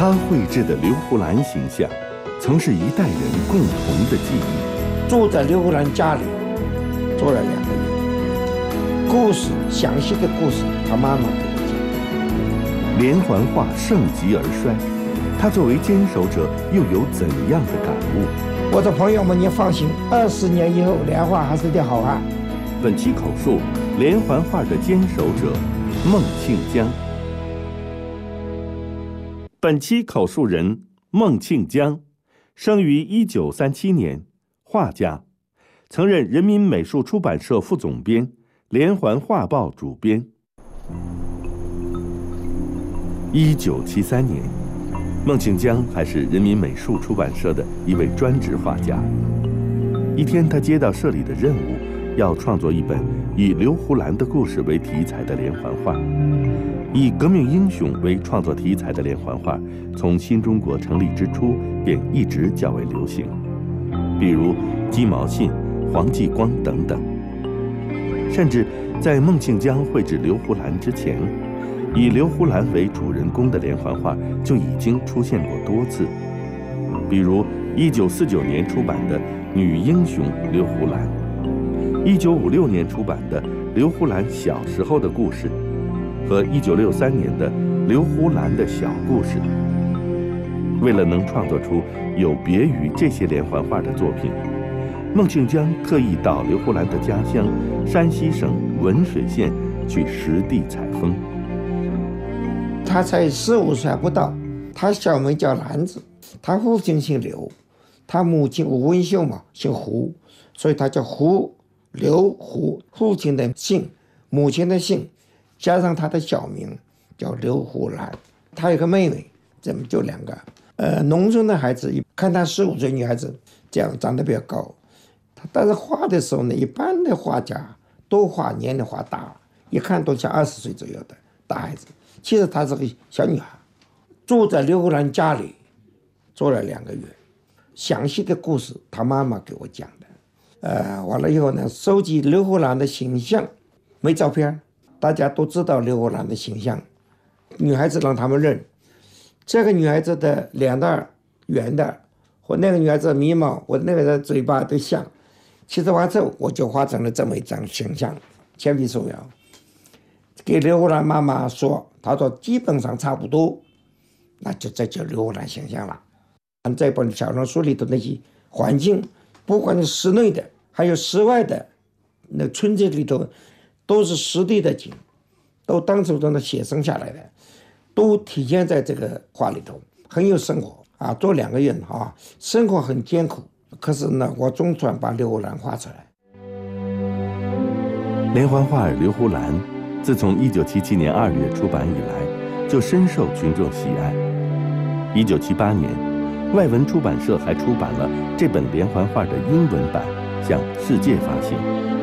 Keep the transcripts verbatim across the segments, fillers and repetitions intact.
他绘制的刘胡兰形象，曾是一代人共同的记忆。 住在刘胡兰家里，住了两个月。故事，详细的故事，他妈妈给我讲。 连环画盛极而衰，他作为坚守者又有怎样的感悟？ 我的朋友们，你放心，二十年以后，连环还是得好汉。 本期口述连环画的坚守者孟庆江。本期口述人孟庆江，生于一九三七年，画家，曾任人民美术出版社副总编、连环画报主编。一九七三年，孟庆江还是人民美术出版社的一位专职画家。一天，他接到社里的任务，要创作一本以刘胡兰的故事为题材的连环画。以革命英雄为创作题材的连环画，从新中国成立之初便一直较为流行，比如鸡毛信、黄继光等等。甚至在孟庆江绘制刘胡兰之前，以刘胡兰为主人公的连环画就已经出现过多次，比如一九四九年出版的《女英雄刘胡兰》，一九五六年出版的《刘胡兰小时候的故事》，和一九六三年的《刘胡兰的小故事》。为了能创作出有别于这些连环画的作品，孟庆江特意到刘胡兰的家乡山西省文水县去实地采风。 他才十五岁还不到，他小名叫兰子，他父亲姓刘，他母亲吴文秀嘛姓胡，所以他叫胡刘胡，父亲的姓，母亲的姓，加上他的小名叫刘胡兰。他有个妹妹，这么就两个。呃，农村的孩子看他十五岁女孩子这样长得比较高，但是画的时候呢，一般的画家都画年龄画大，一看都像二十岁左右的大孩子。其实她是个小女孩，住在刘胡兰家里住了两个月。详细的故事她妈妈给我讲的。呃，完了以后呢，收集刘胡兰的形象，没照片，大家都知道刘胡兰的形象。女孩子让他们认，这个女孩子的脸蛋圆的，和那个女孩子的眉毛，我那个人嘴巴都像。其实完之后，我就画成了这么一张形象，铅笔素描。给刘胡兰妈妈说，她说基本上差不多，那就这就刘胡兰形象了。按这本小说书里头那些环境，不管是室内的，还有室外的，那村子里头都是实地的景，都当时都能写生下来的，都体现在这个画里头，很有生活啊。做两个月啊，生活很艰苦，可是呢，我总算把刘胡兰画出来。 连环画《刘胡兰》自从一九七七年二月出版以来，就深受群众喜爱。一九七八年，外文出版社还出版了这本连环画的英文版，向世界发行。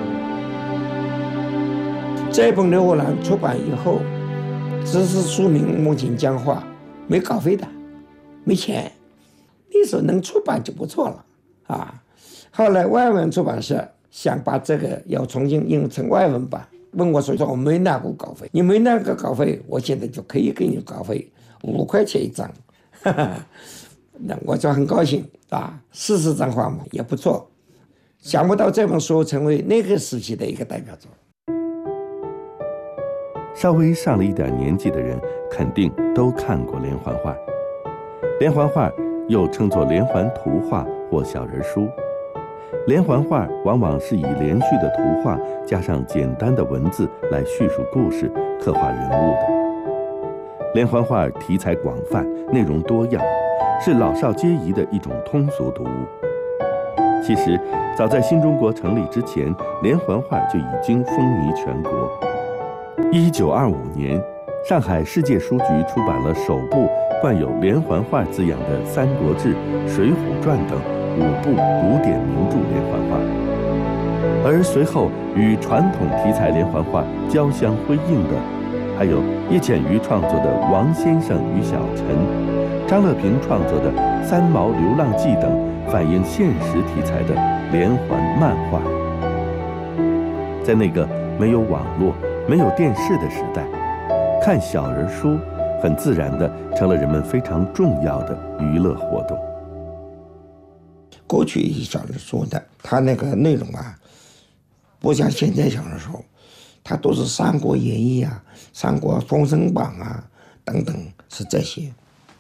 这本刘胡兰出版以后，只是书名孟庆江画，没稿费的，没钱。那时候能出版就不错了啊。后来外文出版社想把这个要重新印成外文版，问我说说我没拿过稿费，你没拿个稿费，我现在就可以给你稿费，五块钱一张。那我就很高兴啊，四十张画嘛也不错。想不到这本书成为那个时期的一个代表作。 稍微上了一点年纪的人肯定都看过连环画。连环画又称作连环图画或小人书。连环画往往是以连续的图画加上简单的文字来叙述故事、刻画人物的。连环画题材广泛，内容多样，是老少皆宜的一种通俗读物。其实，早在新中国成立之前，连环画就已经风靡全国。一九二五年，上海世界书局出版了首部冠有连环画字样的《三国志》《水浒传》等五部古典名著连环画。而随后与传统题材连环画交相辉映的，还有叶浅予创作的《王先生与小陈》，张乐平创作的《三毛流浪记》等反映现实题材的连环漫画。在那个没有网络、没有电视的时代，看小人书很自然地成了人们非常重要的娱乐活动。 过去小人书的，它那个内容啊，不像现在小人书，它都是《三国演义》啊、《三国封神榜》啊等等，是这些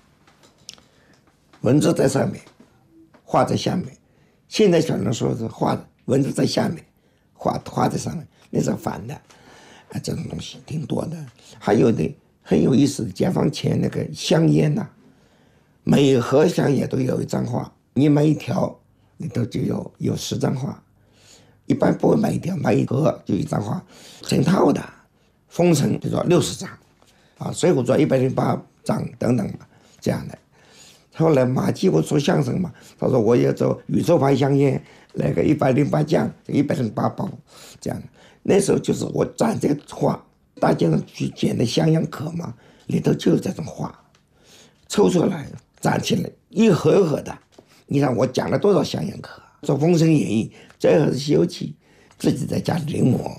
文字在上面，画在下面。现在小人书是画的文字在下面，画画在上面，那是反的啊，这种东西挺多的。还有的很有意思，解放前那个香烟呐、啊，每盒香烟都有一张画，你买一条里头就有有十张画，一般不会买一条，买一盒就一张画，整套的。封神就说六十张，啊，水浒传一百零八张等等嘛，这样的。后来马季我说相声嘛，他说我要做宇宙牌香烟，那个一百零八将，一百零八包，这样的。那时候就是我展这个画，大街上去捡的香烟壳嘛，里头就有这种画，抽出来展起来，一盒一盒的。你看我讲了多少香烟壳？做《封神演义》，这盒是《西游记》，自己在家里临摹。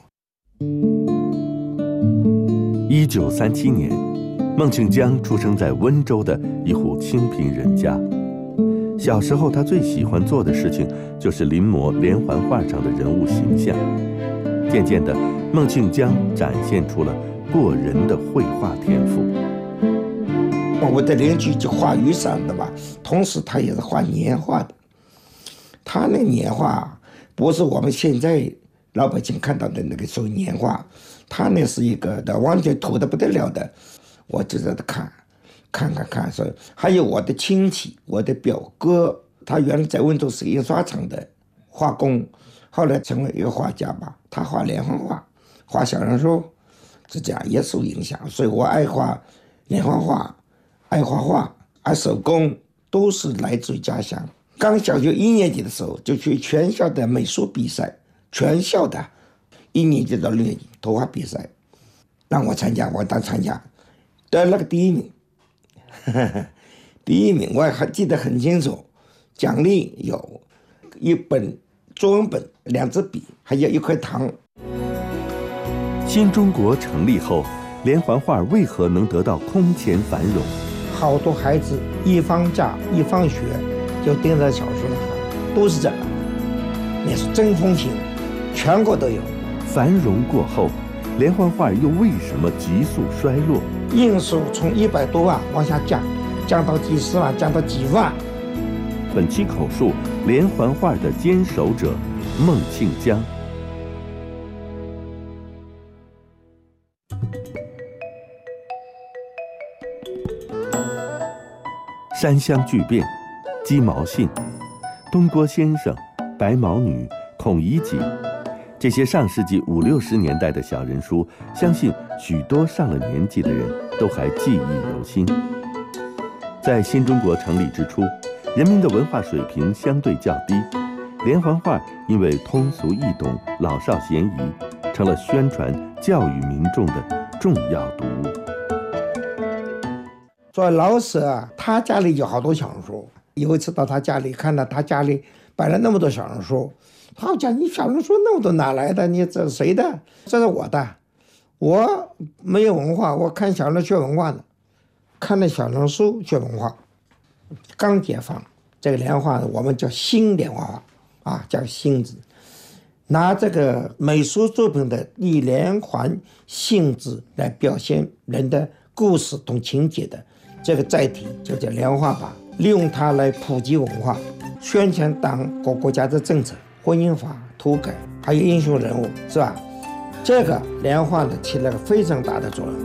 一九三七年，孟庆江出生在温州的一户清贫人家。小时候，他最喜欢做的事情就是临摹连环画上的人物形象。渐渐的，孟庆江展现出了过人的绘画天赋。 我的邻居就画雨伞的吧，同时他也是画年画的。他那年画不是我们现在老百姓看到的那个所谓年画，他那是一个的完全土的不得了的。我就在那看，看看看，所以还有我的亲戚，我的表哥，他原来在温州是印刷厂的画工，后来成为一个画家吧。他画连环画，画小人书，是这样也受影响。所以我爱画连环画，爱画画，爱手工，都是来自于家乡。刚小学一年级的时候，就去全校的美术比赛，全校的一年级到六年级图画比赛，让我参加，我当参加，得了个第一名。第一名我还记得很清楚，奖励有一本作文本、两支笔，还有一块糖。 新中国成立后，连环画为何能得到空前繁荣？ 好多孩子一放假一放学就盯在小说上看，都是这个，那是真风行，全国都有。 繁荣过后，连环画又为什么急速衰落？ 印数从一百多万往下降，降到几十万，降到几万。 本期口述连环画的坚守者孟庆江。山乡巨变、鸡毛信、东郭先生、白毛女、孔乙己，这些上世纪五六十年代的小人书，相信许多上了年纪的人都还记忆犹新。在新中国成立之初，人民的文化水平相对较低，连环画因为通俗易懂、老少咸宜，成了宣传教育民众的重要读物。 所以老舍啊，他家里有好多小人书。有一次到他家里，看到他家里摆了那么多小人书，他讲：“你小人书那么多哪来的？你这谁的？这是我的。我没有文化，我看小人学文化的，看了小人书学文化。刚解放，这个连画我们叫新连环画啊，叫新字，拿这个美术作品的以连环性质来表现人的故事同情节的。”这个载体就叫连环画法，利用它来普及文化，宣传党和国家的政策、婚姻法、土改，还有英雄人物，是吧？这个连环画呢起了个非常大的作用。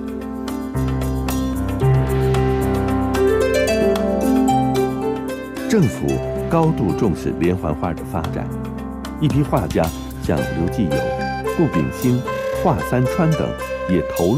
政府高度重视连环画的发展，一批画家像刘继友、顾秉新、华三川等也投入